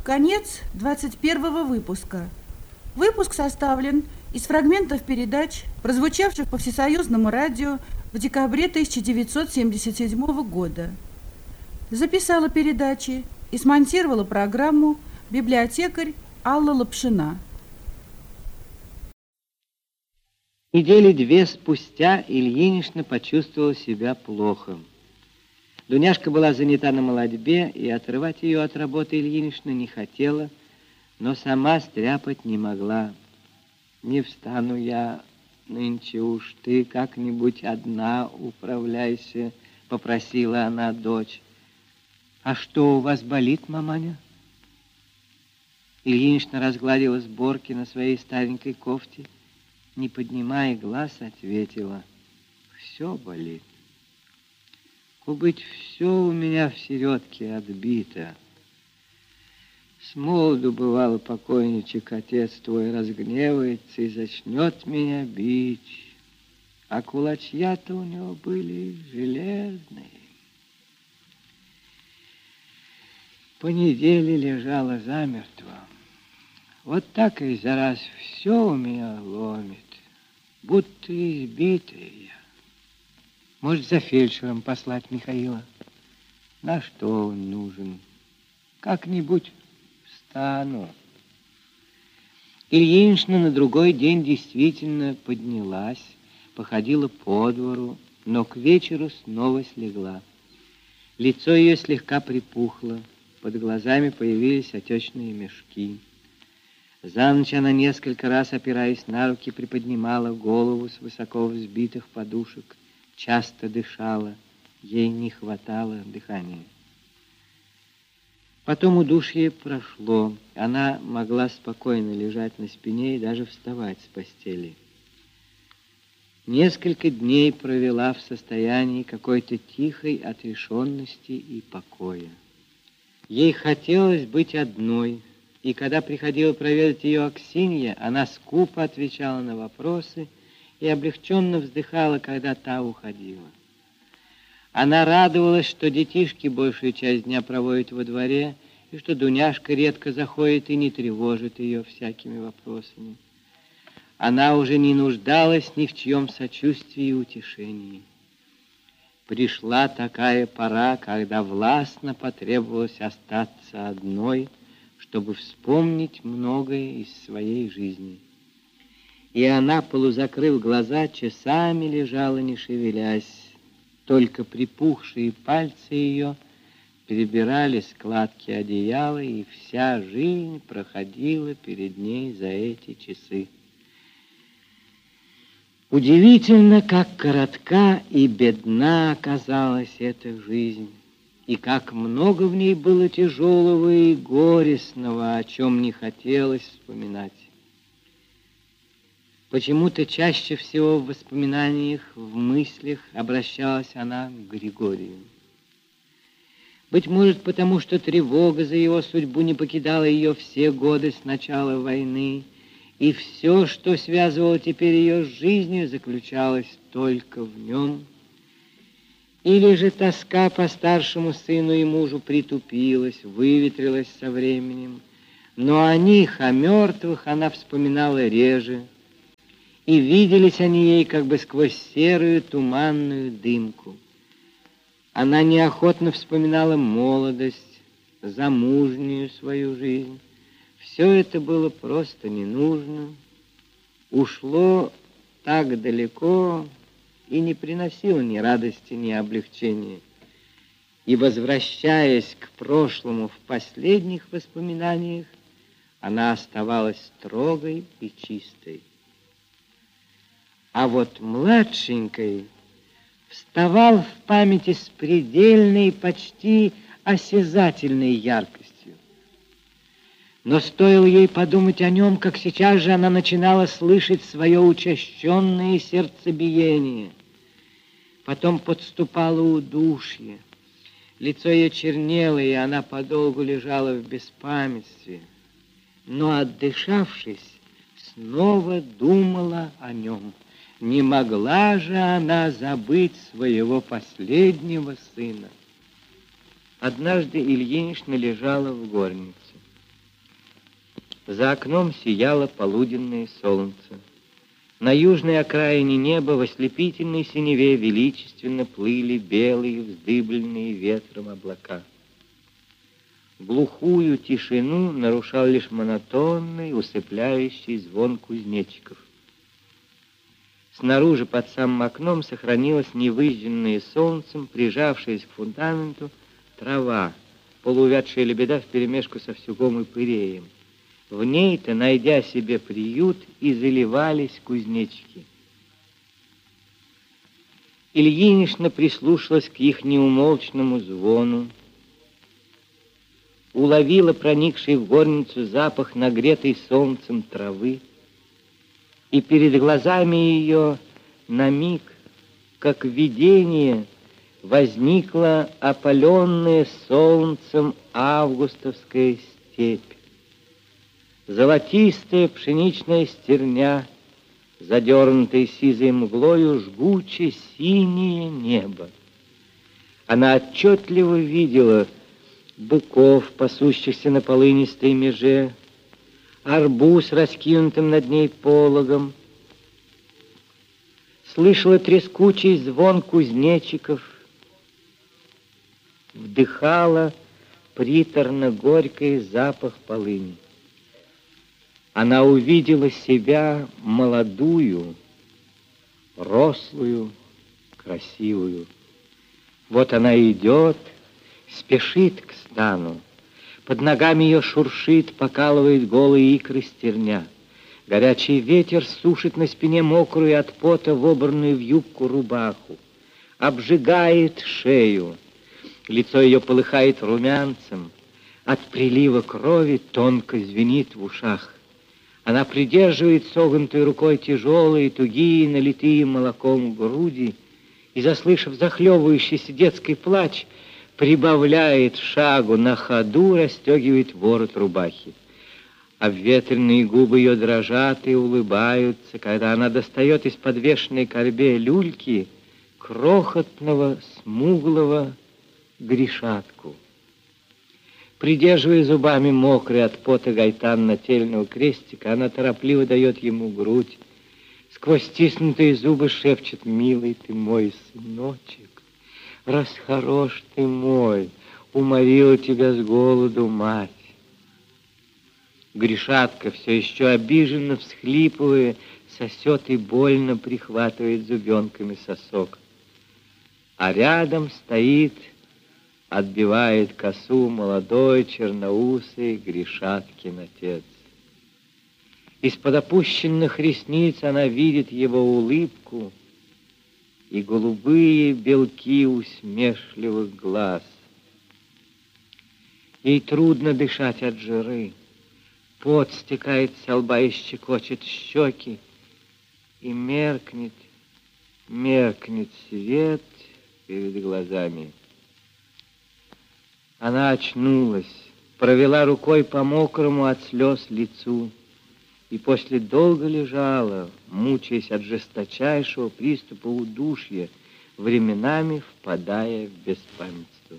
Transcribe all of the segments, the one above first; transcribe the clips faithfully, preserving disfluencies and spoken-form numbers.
Конец двадцать первого выпуска. Выпуск составлен из фрагментов передач, прозвучавших по всесоюзному радио в декабре тысяча девятьсот семьдесят седьмого года. Записала передачи и смонтировала программу библиотекарь Алла Лапшина. Недели две спустя Ильинична почувствовала себя плохо. Дуняшка была занята на молодьбе, и отрывать ее от работы Ильинична не хотела, но сама стряпать не могла. «Не встану я нынче уж, ты как-нибудь одна управляйся», — попросила она дочь. «А что у вас болит, маманя?» Ильинична разгладила сборки на своей старенькой кофте, не поднимая глаз, ответила: «Все болит. Быть, все у меня в середке отбито. С молоду, бывало, покойничек отец твой разгневается и зачнет меня бить, а кулачья-то у него были железные. По неделе лежала замертво. Вот так и за раз все у меня ломит, будто избитая я. Может, за фельдшером послать Михаила? На что он нужен? Как-нибудь встану». Ильинична на другой день действительно поднялась, походила по двору, но к вечеру снова слегла. Лицо ее слегка припухло, под глазами появились отечные мешки. За ночь она несколько раз, опираясь на руки, приподнимала голову с высоко взбитых подушек, часто дышала, ей не хватало дыхания. Потом удушье прошло, она могла спокойно лежать на спине и даже вставать с постели. Несколько дней провела в состоянии какой-то тихой отрешенности и покоя. Ей хотелось быть одной, и когда приходила проведать ее Аксинья, она скупо отвечала на вопросы и облегченно вздыхала, когда та уходила. Она радовалась, что детишки большую часть дня проводят во дворе, и что Дуняшка редко заходит и не тревожит ее всякими вопросами. Она уже не нуждалась ни в чьем сочувствии и утешении. Пришла такая пора, когда властно потребовалось остаться одной, чтобы вспомнить многое из своей жизни. И она, полузакрыв глаза, часами лежала, не шевелясь. Только припухшие пальцы ее перебирали складки одеяла, и вся жизнь проходила перед ней за эти часы. Удивительно, как коротка и бедна оказалась эта жизнь, и как много в ней было тяжелого и горестного, о чем не хотелось вспоминать. Почему-то чаще всего в воспоминаниях, в мыслях обращалась она к Григорию. Быть может, потому что тревога за его судьбу не покидала ее все годы с начала войны, и все, что связывало теперь ее с жизнью, заключалось только в нем. Или же тоска по старшему сыну и мужу притупилась, выветрилась со временем, но о них, о мертвых, она вспоминала реже, и виделись они ей как бы сквозь серую туманную дымку. Она неохотно вспоминала молодость, замужнюю свою жизнь. Все это было просто не нужно, ушло так далеко и не приносило ни радости, ни облегчения. И, возвращаясь к прошлому в последних воспоминаниях, она оставалась строгой и чистой. А вот младшенькой вставал в памяти с предельной, почти осязательной яркостью. Но стоило ей подумать о нем, как сейчас же она начинала слышать свое учащенное сердцебиение. Потом подступало удушье. Лицо ее чернело, и она подолгу лежала в беспамятстве. Но, отдышавшись, снова думала о нем. Не могла же она забыть своего последнего сына. Однажды Ильинична лежала в горнице. За окном сияло полуденное солнце. На южной окраине неба в ослепительной синеве величественно плыли белые, вздыбленные ветром облака. Глухую тишину нарушал лишь монотонный, усыпляющий звон кузнечиков. Снаружи под самым окном сохранилась невыжженная солнцем, прижавшаяся к фундаменту, трава, полуувядшая лебеда вперемешку со всюгом и пыреем. В ней-то, найдя себе приют, и заливались кузнечики. Ильинична прислушалась к их неумолчному звону, уловила проникший в горницу запах нагретой солнцем травы, и перед глазами ее на миг, как видение, возникла опаленная солнцем августовская степь. Золотистая пшеничная стерня, задернутая сизой мглою, жгуче синее небо. Она отчетливо видела быков, пасущихся на полынистой меже, арбуз, раскинутым над ней пологом, слышала трескучий звон кузнечиков, вдыхала приторно-горький запах полыни. Она увидела себя молодую, рослую, красивую. Вот она идет, спешит к стану. Под ногами ее шуршит, покалывает голые икры стерня. Горячий ветер сушит на спине мокрую от пота вобранную в юбку рубаху. Обжигает шею. Лицо ее полыхает румянцем. От прилива крови тонко звенит в ушах. Она придерживает согнутой рукой тяжелые, тугие, налитые молоком груди, и, заслышав захлебывающийся детский плач, прибавляет шагу на ходу, расстегивает ворот рубахи. Обветренные губы ее дрожат и улыбаются, когда она достает из подвешенной корбе люльки крохотного, смуглого Гришатку. Придерживая зубами мокрый от пота гайтан нательного крестика, она торопливо дает ему грудь. Сквозь стиснутые зубы шепчет: «Милый ты мой сыночек, раз хорош ты мой, уморила тебя с голоду мать». Гришатка, все еще обиженно всхлипывая, сосет и больно прихватывает зубенками сосок. А рядом стоит, отбивает косу молодой черноусый Гришаткин отец. Из-под опущенных ресниц она видит его улыбку и голубые белки усмешливых глаз. Ей трудно дышать от жары. Пот стекает со лба и щекочет щеки, и меркнет, меркнет свет перед глазами. Она очнулась, провела рукой по мокрому от слез лицу и после долго лежала, мучаясь от жесточайшего приступа удушья, временами впадая в беспамятство.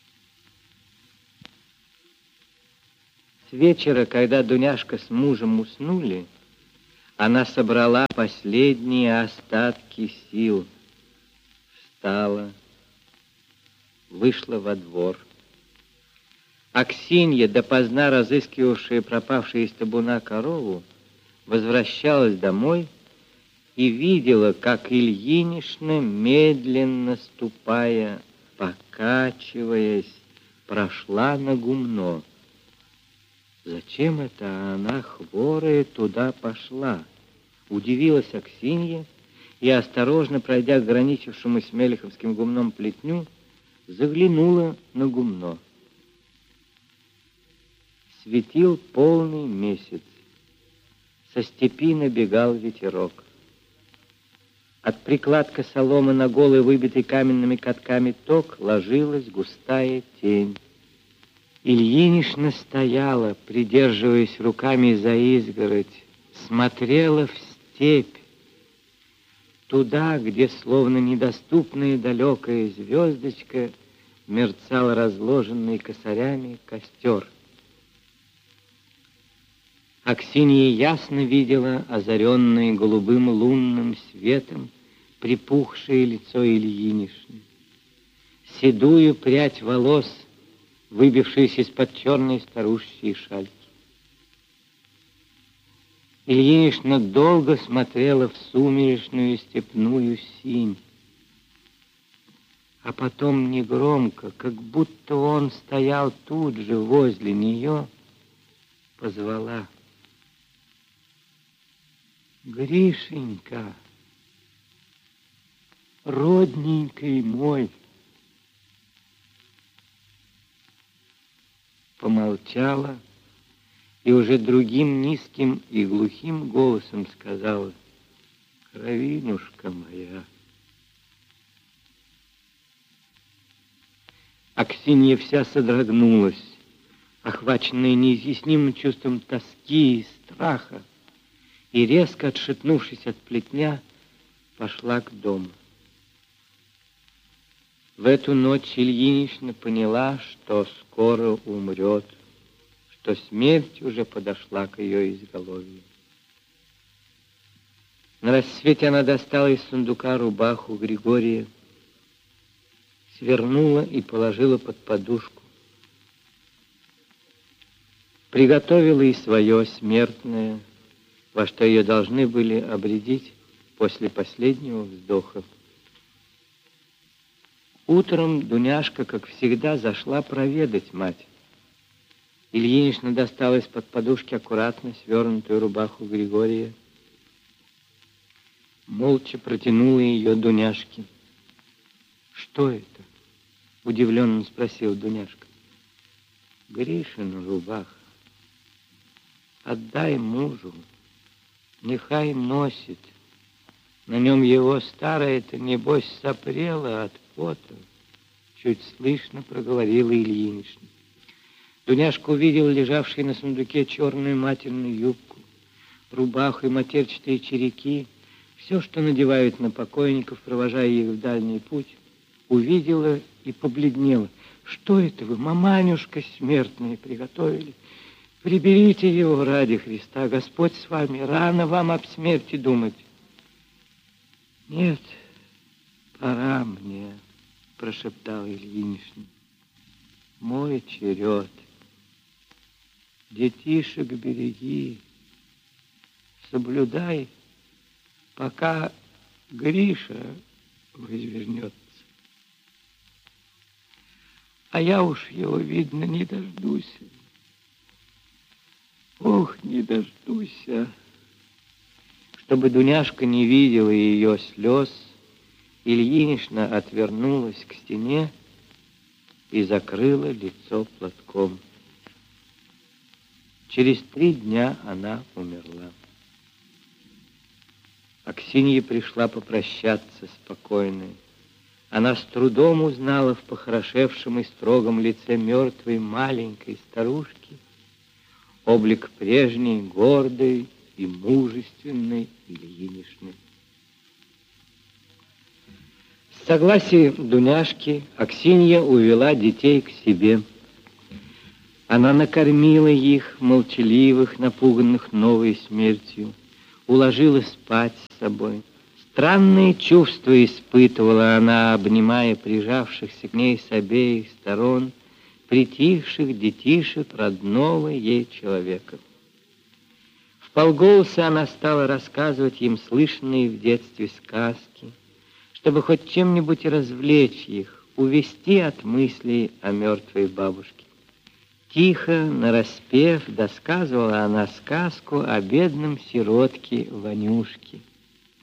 С вечера, когда Дуняшка с мужем уснули, она собрала последние остатки сил, встала, вышла во двор. Аксинья, допоздна разыскивавшая пропавшую из табуна корову, возвращалась домой и видела, как Ильинична, медленно ступая, покачиваясь, прошла на гумно. Зачем это она, хворая, туда пошла? Удивилась Аксинья и, осторожно пройдя к граничившему с Мелеховским гумном плетню, заглянула на гумно. Светил полный месяц. Со степи набегал ветерок. От прикладка соломы на голый, выбитый каменными катками ток, ложилась густая тень. Ильинична стояла, придерживаясь руками за изгородь, смотрела в степь, туда, где, словно недоступная далекая звездочка, мерцал разложенный косарями костер. Аксинья ясно видела озаренное голубым лунным светом припухшее лицо Ильинишны, седую прядь волос, выбившуюся из-под черной старушечьей шальки. Ильинишна долго смотрела в сумеречную степную синь, а потом негромко, как будто он стоял тут же возле нее, позвала: «Гришенька, родненький мой!» Помолчала и уже другим низким и глухим голосом сказала: «Кровинушка моя». Аксинья вся содрогнулась, охваченная неизъяснимым чувством тоски и страха, и, резко отшатнувшись от плетня, пошла к дому. В эту ночь Ильинична поняла, что скоро умрет, что смерть уже подошла к ее изголовью. На рассвете она достала из сундука рубаху Григория, свернула и положила под подушку. Приготовила и свое смертное, во что ее должны были обрядить после последнего вздоха. Утром Дуняшка, как всегда, зашла проведать мать. Ильинична достала из-под подушки аккуратно свернутую рубаху Григория, молча протянула ее Дуняшке. «Что это?» — удивленно спросила Дуняшка. «Гришина рубаха. Отдай мужу, нехай носит. На нем его старая-то, небось, сопрела от пота», — чуть слышно проговорила Ильинична. Дуняшка увидела лежавшие на сундуке черную матерную юбку, рубаху и матерчатые череки, все, что надевают на покойников, провожая их в дальний путь, увидела и побледнела. «Что это вы, маманюшка смертная, приготовили? Приберите его ради Христа, Господь с вами, рано вам об смерти думать». «Нет, пора мне», — прошептал Ильинична. «Мой черед. Детишек береги, соблюдай, пока Гриша возвернется. А я уж его, видно, не дождусь. Ох, не дождусь». Чтобы Дуняшка не видела ее слез, Ильинична отвернулась к стене и закрыла лицо платком. Через три дня она умерла. Аксинья пришла попрощаться спокойной. Она с трудом узнала в похорошевшем и строгом лице мертвой маленькой старушки облик прежней, гордой и мужественной Ильиничны. С согласия Дуняшки Аксинья увела детей к себе. Она накормила их, молчаливых, напуганных новой смертью, уложила спать с собой. Странные чувства испытывала она, обнимая прижавшихся к ней с обеих сторон притихших детишек родного ей человека. Вполголоса она стала рассказывать им слышанные в детстве сказки, чтобы хоть чем-нибудь развлечь их, увести от мыслей о мертвой бабушке. Тихо, нараспев, досказывала она сказку о бедном сиротке Ванюшке,